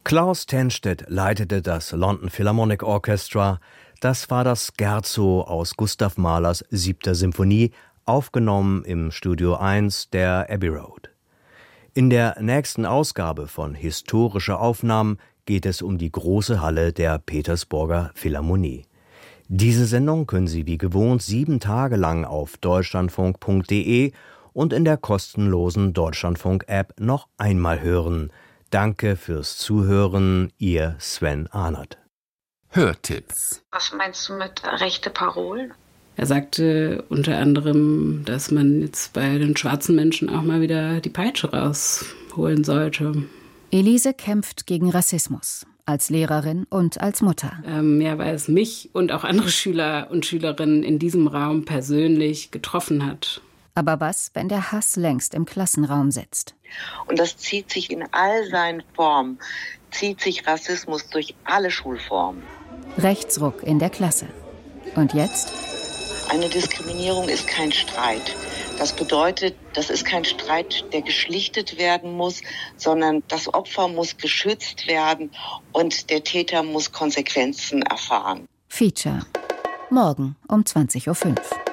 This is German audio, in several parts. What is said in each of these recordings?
Klaus Tenstedt leitete das London Philharmonic Orchestra. Das war das Scherzo aus Gustav Mahlers 7. Symphonie, aufgenommen im Studio 1 der Abbey Road. In der nächsten Ausgabe von Historische Aufnahmen geht es um die große Halle der Petersburger Philharmonie. Diese Sendung können Sie wie gewohnt 7 Tage lang auf deutschlandfunk.de und in der kostenlosen Deutschlandfunk-App noch einmal hören. Danke fürs Zuhören, Ihr Sven Arnert. Hörtipps. Was meinst du mit rechte Parolen? Er sagte unter anderem, dass man jetzt bei den schwarzen Menschen auch mal wieder die Peitsche rausholen sollte. Elise kämpft gegen Rassismus, als Lehrerin und als Mutter. Weil es mich und auch andere Schüler und Schülerinnen in diesem Raum persönlich getroffen hat. Aber was, wenn der Hass längst im Klassenraum sitzt? Und das zieht sich in all seinen Formen, zieht sich Rassismus durch alle Schulformen. Rechtsruck in der Klasse. Und jetzt? Eine Diskriminierung ist kein Streit. Das bedeutet, das ist kein Streit, der geschlichtet werden muss, sondern das Opfer muss geschützt werden und der Täter muss Konsequenzen erfahren. Feature. Morgen um 20.05 Uhr.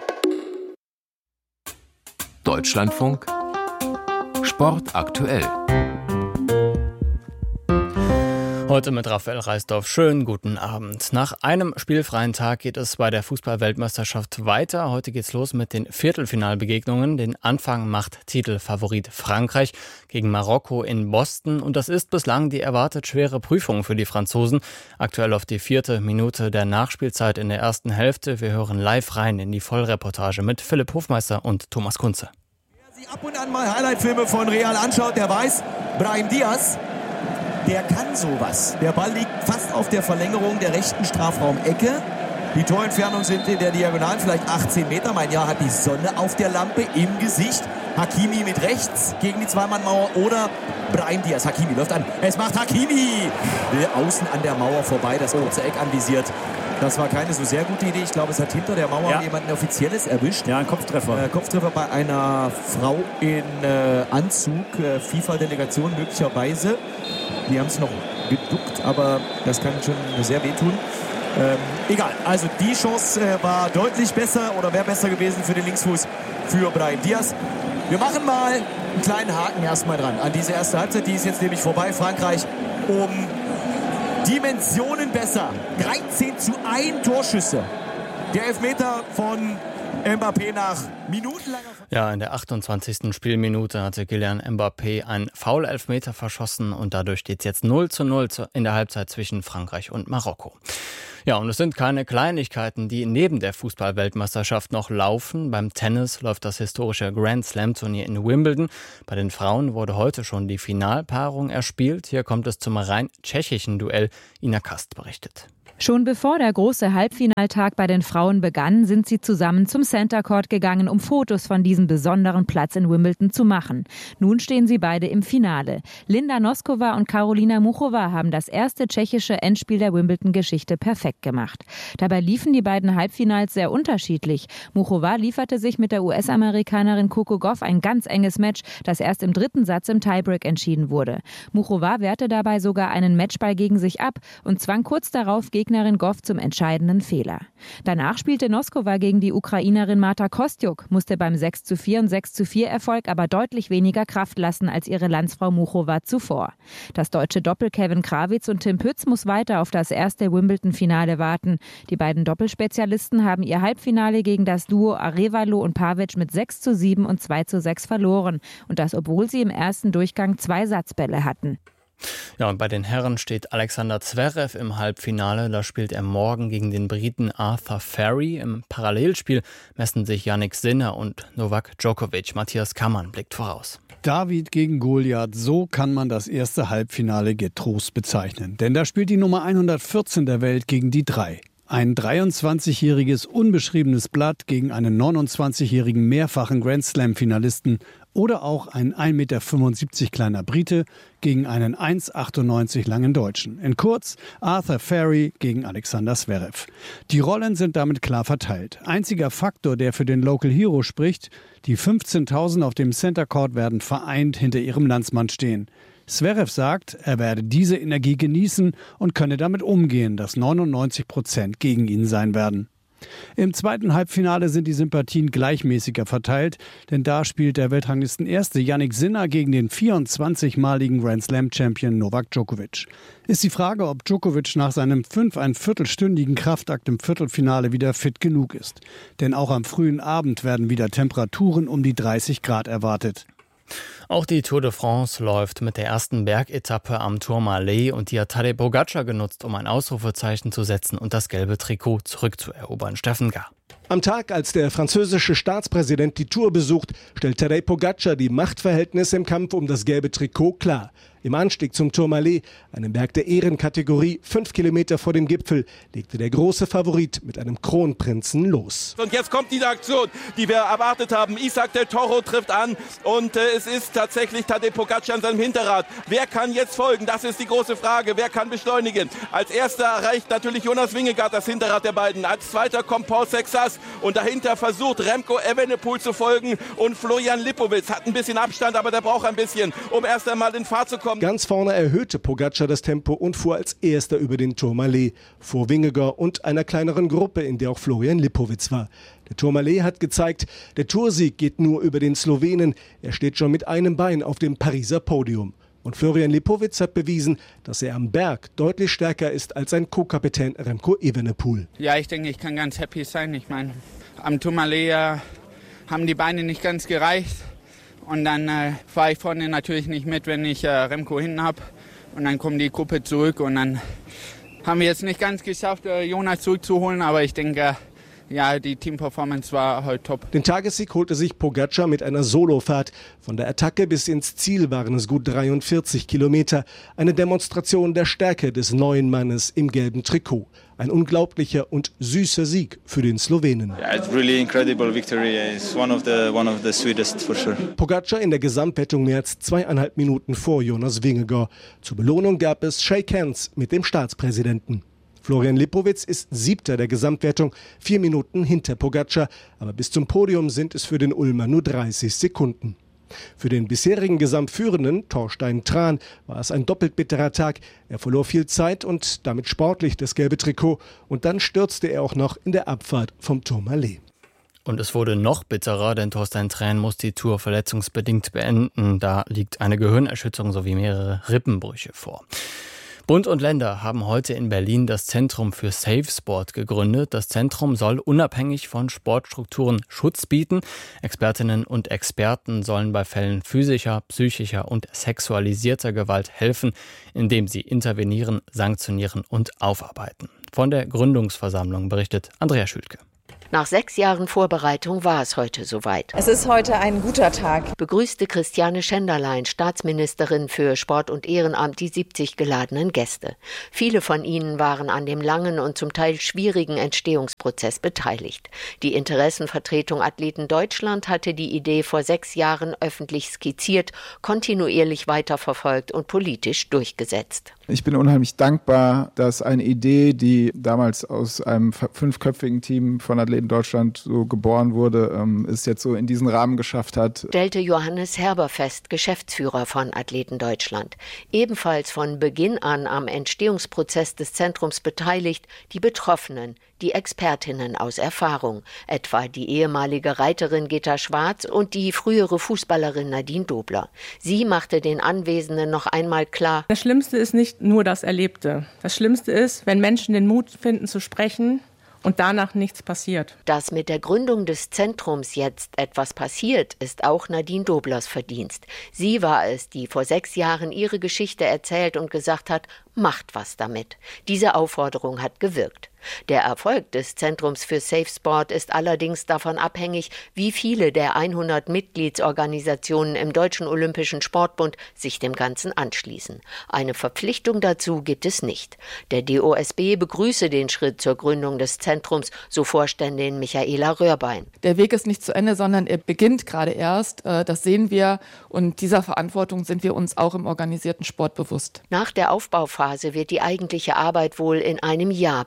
Deutschlandfunk Sport aktuell. Heute mit Raphael Reisdorf. Schönen guten Abend. Nach einem spielfreien Tag geht es bei der Fußball-Weltmeisterschaft weiter. Heute geht's los mit den Viertelfinalbegegnungen. Den Anfang macht Titelfavorit Frankreich gegen Marokko in Boston. Und das ist bislang die erwartet schwere Prüfung für die Franzosen. Aktuell auf die 4. Minute der Nachspielzeit in der ersten Hälfte. Wir hören live rein in die Vollreportage mit Philipp Hofmeister und Thomas Kunze. Wer sich ab und an mal Highlight-Filme von Real anschaut, der weiß, Brahim Diaz, der kann sowas. Der Ball liegt fast auf der Verlängerung der rechten Strafraumecke. Die Torentfernung sind in der Diagonalen vielleicht 18 Meter. Mein Jahr hat die Sonne auf der Lampe im Gesicht. Hakimi mit rechts gegen die Zweimannmauer oder Brahim Diaz. Hakimi läuft an. Es macht Hakimi. Will außen an der Mauer vorbei, das kurze Eck anvisiert. Das war keine so sehr gute Idee. Ich glaube, es hat hinter der Mauer jemanden Offizielles erwischt. Ja, ein Kopftreffer. Kopftreffer bei einer Frau in Anzug. FIFA-Delegation möglicherweise. Die haben es noch geduckt, aber das kann schon sehr wehtun. Egal, also die Chance war deutlich besser oder wäre besser gewesen für den Linksfuß für Brahim Diaz. Wir machen mal einen kleinen Haken erstmal dran an diese erste Halbzeit. Die ist jetzt nämlich vorbei. Frankreich um Dimensionen besser. 13:1 Torschüsse. Der Elfmeter von Mbappé nach minutenlanger... Ja, in der 28. Spielminute hatte Kylian Mbappé einen Foul-Elfmeter verschossen und dadurch steht es jetzt 0:0 in der Halbzeit zwischen Frankreich und Marokko. Ja, und es sind keine Kleinigkeiten, die neben der Fußball-Weltmeisterschaft noch laufen. Beim Tennis läuft das historische Grand Slam-Turnier in Wimbledon. Bei den Frauen wurde heute schon die Finalpaarung erspielt. Hier kommt es zum rein tschechischen Duell. Ina Kast berichtet. Schon bevor der große Halbfinaltag bei den Frauen begann, sind sie zusammen zum Center Court gegangen, um Fotos von diesem besonderen Platz in Wimbledon zu machen. Nun stehen sie beide im Finale. Linda Noskova und Karolina Muchova haben das erste tschechische Endspiel der Wimbledon-Geschichte perfekt gemacht. Dabei liefen die beiden Halbfinals sehr unterschiedlich. Muchova lieferte sich mit der US-Amerikanerin Coco Gauff ein ganz enges Match, das erst im 3. Satz im Tiebreak entschieden wurde. Muchova wehrte dabei sogar einen Matchball gegen sich ab und zwang kurz darauf Gegnerin Gauff zum entscheidenden Fehler. Danach spielte Noskova gegen die Ukrainerin Marta Kostyuk, musste beim 6:4 und 6:4 Erfolg aber deutlich weniger Kraft lassen als ihre Landsfrau Muchova zuvor. Das deutsche Doppel Kevin Krawitz und Tim Pütz muss weiter auf das erste Wimbledon-Finale warten. Die beiden Doppelspezialisten haben ihr Halbfinale gegen das Duo Arevalo und Pavic mit 6:7 und 2:6 verloren. Und das, obwohl sie im ersten Durchgang 2 Satzbälle hatten. Ja, und bei den Herren steht Alexander Zverev im Halbfinale. Da spielt er morgen gegen den Briten Arthur Ferry. Im Parallelspiel messen sich Jannik Sinner und Novak Djokovic. Matthias Kammann blickt voraus. David gegen Goliath, so kann man das erste Halbfinale getrost bezeichnen. Denn da spielt die Nummer 114 der Welt gegen die 3. Ein 23-jähriges unbeschriebenes Blatt gegen einen 29-jährigen mehrfachen Grand-Slam-Finalisten oder auch ein 1,75 Meter kleiner Brite gegen einen 1,98 langen Deutschen. In kurz, Arthur Ferry gegen Alexander Zverev. Die Rollen sind damit klar verteilt. Einziger Faktor, der für den Local Hero spricht, die 15.000 auf dem Center Court werden vereint hinter ihrem Landsmann stehen. Zverev sagt, er werde diese Energie genießen und könne damit umgehen, dass 99% gegen ihn sein werden. Im zweiten Halbfinale sind die Sympathien gleichmäßiger verteilt, denn da spielt der Weltranglistenerste Jannik Sinner gegen den 24-maligen Grand-Slam-Champion Novak Djokovic. Ist die Frage, ob Djokovic nach seinem 5,25-stündigen Kraftakt im Viertelfinale wieder fit genug ist. Denn auch am frühen Abend werden wieder Temperaturen um die 30 Grad erwartet. Auch die Tour de France läuft mit der ersten Bergetappe am Tourmalet und die hat Tadej Pogačar genutzt, um ein Ausrufezeichen zu setzen und das gelbe Trikot zurückzuerobern. Steffen Gar. Am Tag, als der französische Staatspräsident die Tour besucht, stellt Tadej Pogačar die Machtverhältnisse im Kampf um das gelbe Trikot klar. Im Anstieg zum Tourmalet, einem Berg der Ehrenkategorie, 5 Kilometer vor dem Gipfel, legte der große Favorit mit einem Kronprinzen los. Und jetzt kommt diese Aktion, die wir erwartet haben. Isaac del Toro trifft an und es ist tatsächlich Tadej Pogačar an seinem Hinterrad. Wer kann jetzt folgen? Das ist die große Frage. Wer kann beschleunigen? Als erster erreicht natürlich Jonas Vingegaard das Hinterrad der beiden. Als zweiter kommt Paul Sexas und dahinter versucht Remco Evenepoel zu folgen und Florian Lipowitz hat ein bisschen Abstand, aber der braucht ein bisschen, um erst einmal in Fahrt zu kommen. Ganz vorne erhöhte Pogačar das Tempo und fuhr als erster über den Tourmalet, vor Vingegaard und einer kleineren Gruppe, in der auch Florian Lipowitz war. Der Tourmalet hat gezeigt, der Toursieg geht nur über den Slowenen. Er steht schon mit einem Bein auf dem Pariser Podium. Und Florian Lipowitz hat bewiesen, dass er am Berg deutlich stärker ist als sein Co-Kapitän Remco Evenepoel. Ja, ich denke, ich kann ganz happy sein. Ich meine, am Tourmalet haben die Beine nicht ganz gereicht. Und dann fahre ich vorne natürlich nicht mit, wenn ich Remco hinten habe. Und dann kommt die Gruppe zurück. Und dann haben wir jetzt nicht ganz geschafft, Jonas zurückzuholen. Aber ich denke, ja, die Teamperformance war heute top. Den Tagessieg holte sich Pogačar mit einer Solofahrt. Von der Attacke bis ins Ziel waren es gut 43 Kilometer. Eine Demonstration der Stärke des neuen Mannes im gelben Trikot. Ein unglaublicher und süßer Sieg für den Slowenen. Yeah, it's really incredible victory. It's one of the sweetest for sure. Pogačar in der Gesamtwertung mehr als 2,5 Minuten vor Jonas Vingegaard. Zur Belohnung gab es Shake Hands mit dem Staatspräsidenten. Florian Lipowitz ist 7. der Gesamtwertung, 4 Minuten hinter Pogačar. Aber bis zum Podium sind es für den Ulmer nur 30 Sekunden. Für den bisherigen Gesamtführenden, Thorstein Tran, war es ein doppelt bitterer Tag. Er verlor viel Zeit und damit sportlich das gelbe Trikot. Und dann stürzte er auch noch in der Abfahrt vom Tourmalet. Und es wurde noch bitterer, denn Thorstein Tran muss die Tour verletzungsbedingt beenden. Da liegt eine Gehirnerschütterung sowie mehrere Rippenbrüche vor. Bund und Länder haben heute in Berlin das Zentrum für Safe Sport gegründet. Das Zentrum soll unabhängig von Sportstrukturen Schutz bieten. Expertinnen und Experten sollen bei Fällen physischer, psychischer und sexualisierter Gewalt helfen, indem sie intervenieren, sanktionieren und aufarbeiten. Von der Gründungsversammlung berichtet Andrea Schülke. Nach 6 Jahren Vorbereitung war es heute soweit. Es ist heute ein guter Tag, begrüßte Christiane Schenderlein, Staatsministerin für Sport und Ehrenamt, die 70 geladenen Gäste. Viele von ihnen waren an dem langen und zum Teil schwierigen Entstehungsprozess beteiligt. Die Interessenvertretung Athleten Deutschland hatte die Idee vor 6 Jahren öffentlich skizziert, kontinuierlich weiterverfolgt und politisch durchgesetzt. Ich bin unheimlich dankbar, dass eine Idee, die damals aus einem 5-köpfigen Team von Athleten Deutschland so geboren wurde, es jetzt so in diesen Rahmen geschafft hat. Stellte Johannes Herber fest, Geschäftsführer von Athleten Deutschland. Ebenfalls von Beginn an am Entstehungsprozess des Zentrums beteiligt, die Betroffenen, die Expertinnen aus Erfahrung, etwa die ehemalige Reiterin Gitta Schwarz und die frühere Fußballerin Nadine Dobler. Sie machte den Anwesenden noch einmal klar: Das Schlimmste ist nicht nur das Erlebte. Das Schlimmste ist, wenn Menschen den Mut finden zu sprechen und danach nichts passiert. Dass mit der Gründung des Zentrums jetzt etwas passiert, ist auch Nadine Doblers Verdienst. Sie war es, die vor 6 Jahren ihre Geschichte erzählt und gesagt hat, macht was damit. Diese Aufforderung hat gewirkt. Der Erfolg des Zentrums für Safe Sport ist allerdings davon abhängig, wie viele der 100 Mitgliedsorganisationen im Deutschen Olympischen Sportbund sich dem Ganzen anschließen. Eine Verpflichtung dazu gibt es nicht. Der DOSB begrüße den Schritt zur Gründung des Zentrums, so Vorständin Michaela Röhrbein. Der Weg ist nicht zu Ende, sondern er beginnt gerade erst. Das sehen wir und dieser Verantwortung sind wir uns auch im organisierten Sport bewusst. Nach der Aufbauphase wird die eigentliche Arbeit wohl in einem Jahr beginnen.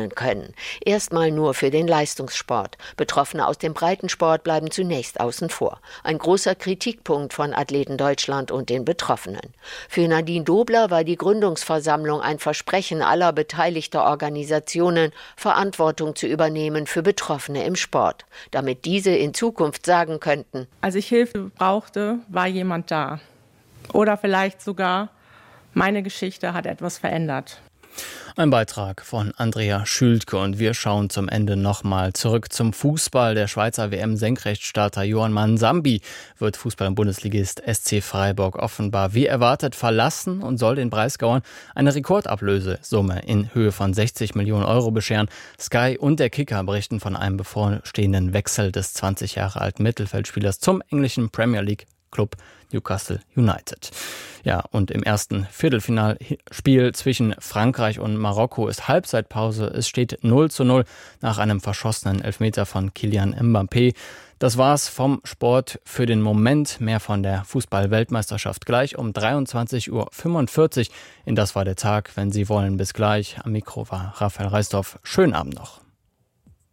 nehmen können. Erstmal nur für den Leistungssport. Betroffene aus dem Breitensport bleiben zunächst außen vor. Ein großer Kritikpunkt von Athleten Deutschland und den Betroffenen. Für Nadine Dobler war die Gründungsversammlung ein Versprechen aller beteiligter Organisationen, Verantwortung zu übernehmen für Betroffene im Sport, damit diese in Zukunft sagen könnten: Als ich Hilfe brauchte, war jemand da. Oder vielleicht sogar, meine Geschichte hat etwas verändert. Ein Beitrag von Andrea Schültke und wir schauen zum Ende nochmal zurück zum Fußball. Der Schweizer WM-Senkrechtstarter Johann Mansambi wird Fußball-Bundesligist SC Freiburg offenbar wie erwartet verlassen und soll den Breisgauern eine Rekordablösesumme in Höhe von 60 Millionen Euro bescheren. Sky und der Kicker berichten von einem bevorstehenden Wechsel des 20 Jahre alten Mittelfeldspielers zum englischen Premier League Club Newcastle United. Ja, und im ersten Viertelfinalspiel zwischen Frankreich und Marokko ist Halbzeitpause. Es steht 0:0 nach einem verschossenen Elfmeter von Kylian Mbappé. Das war's vom Sport für den Moment. Mehr von der Fußball-Weltmeisterschaft gleich um 23:45 Uhr. In Das war der Tag, wenn Sie wollen. Bis gleich. Am Mikro war Raphael Reisdorf. Schönen Abend noch.